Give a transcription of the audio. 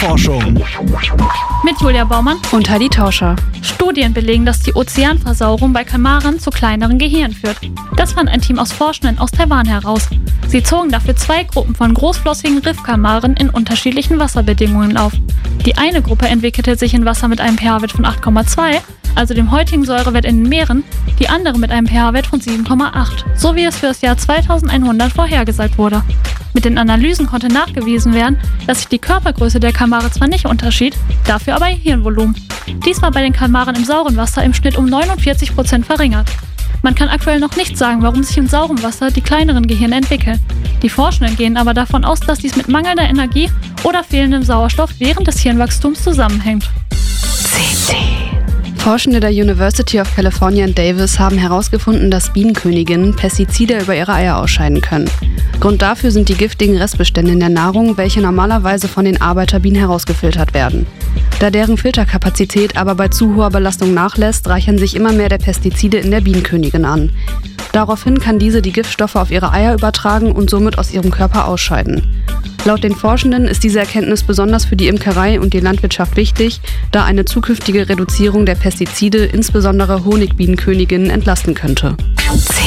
Forschung. Mit Julia Baumann und Heidi Tauscher. Studien belegen, dass die Ozeanversauerung bei Kalmaren zu kleineren Gehirnen führt. Das fand ein Team aus Forschenden aus Taiwan heraus. Sie zogen dafür 2 Gruppen von großflossigen Riffkalmaren in unterschiedlichen Wasserbedingungen auf. Die eine Gruppe entwickelte sich in Wasser mit einem pH-Wert von 8,2, also dem heutigen Säurewert in den Meeren, die andere mit einem pH-Wert von 7,8, so wie es für das Jahr 2100 vorhergesagt wurde. Mit den Analysen konnte nachgewiesen werden, dass sich die Körpergröße der Kalmare zwar nicht unterschied, dafür aber ihr Hirnvolumen. Dies war bei den Kalmaren im sauren Wasser im Schnitt um 49% verringert. Man kann aktuell noch nicht sagen, warum sich im sauren Wasser die kleineren Gehirne entwickeln. Die Forschenden gehen aber davon aus, dass dies mit mangelnder Energie oder fehlendem Sauerstoff während des Hirnwachstums zusammenhängt. Forschende der University of California in Davis haben herausgefunden, dass Bienenköniginnen Pestizide über ihre Eier ausscheiden können. Grund dafür sind die giftigen Restbestände in der Nahrung, welche normalerweise von den Arbeiterbienen herausgefiltert werden. Da deren Filterkapazität aber bei zu hoher Belastung nachlässt, reichern sich immer mehr der Pestizide in der Bienenkönigin an. Daraufhin kann diese die Giftstoffe auf ihre Eier übertragen und somit aus ihrem Körper ausscheiden. Laut den Forschenden ist diese Erkenntnis besonders für die Imkerei und die Landwirtschaft wichtig, da eine zukünftige Reduzierung der Pestizide insbesondere Honigbienenköniginnen entlasten könnte.